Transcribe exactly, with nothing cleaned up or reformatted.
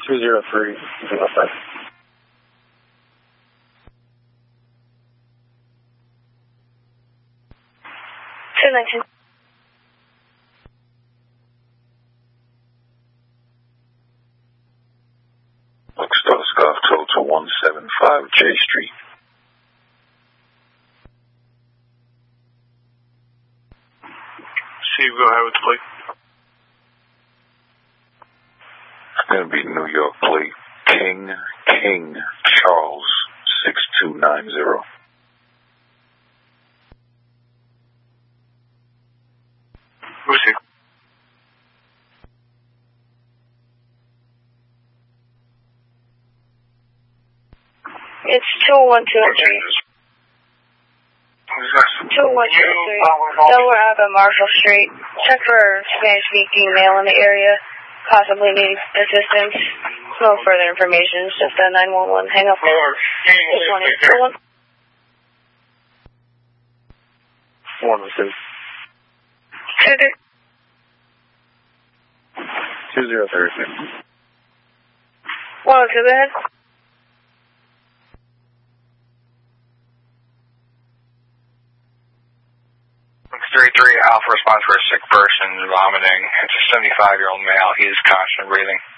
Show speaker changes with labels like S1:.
S1: two zero three zero five.
S2: two nineteen.
S3: Star Scarf Total one seven five J Street.
S4: Steve, go ahead with the plate.
S3: It's going to be New York plate King, King, Charles, six two nine zero.
S4: Lucy.
S2: It's two one two three. two one two three. Delaware Avenue, Marshall Street. Check for Spanish-speaking male in the area. Possibly needs assistance. No further information. It's just a nine one one. Hang up. one.
S1: One oh two. Two zero three.
S2: one oh two, go ahead.
S4: thirty-three Alpha response for a sick person vomiting. It's a seventy-five-year-old male. He is conscious and breathing.